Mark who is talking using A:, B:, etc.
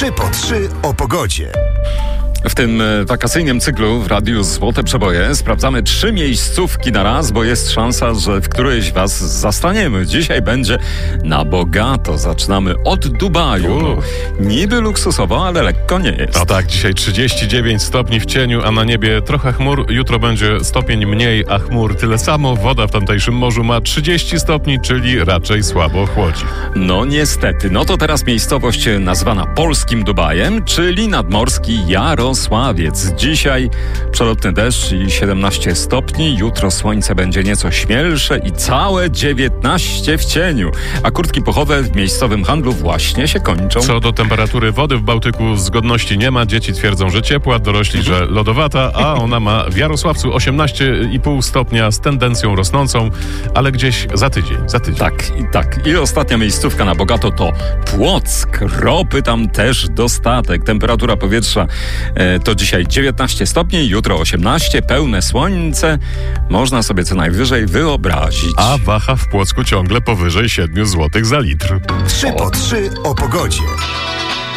A: 3 po 3 o pogodzie.
B: W tym wakacyjnym cyklu w Radiu Złote Przeboje sprawdzamy 3 miejscówki na raz, bo jest szansa, że w którejś was zastaniemy. Dzisiaj będzie na bogato. Zaczynamy od Dubaju. Niby luksusowo, ale lekko nie jest.
C: No tak, dzisiaj 39 stopni w cieniu, a na niebie trochę chmur. Jutro będzie stopień mniej, a chmur tyle samo. Woda w tamtejszym morzu ma 30 stopni, czyli raczej słabo chłodzi.
B: No niestety. No to teraz miejscowość nazwana polskim Dubajem, czyli nadmorski Jarosławiec. Dzisiaj przelotny deszcz i 17 stopni. Jutro słońce będzie nieco śmielsze i całe 19 w cieniu. A kurtki puchowe w miejscowym handlu właśnie się kończą.
C: Co do temperatury wody w Bałtyku zgodności nie ma. Dzieci twierdzą, że ciepła, dorośli, że lodowata, a ona ma w Jarosławcu 18,5 stopnia z tendencją rosnącą, ale gdzieś za tydzień.
B: Tak. I ostatnia miejscówka na bogato to Płock. Ropy tam też dostatek. Temperatura powietrza to dzisiaj 19 stopni, jutro 18, pełne słońce. Można sobie co najwyżej wyobrazić.
C: A waha w Płocku ciągle powyżej 7 zł za litr.
A: 3 po 3 o pogodzie.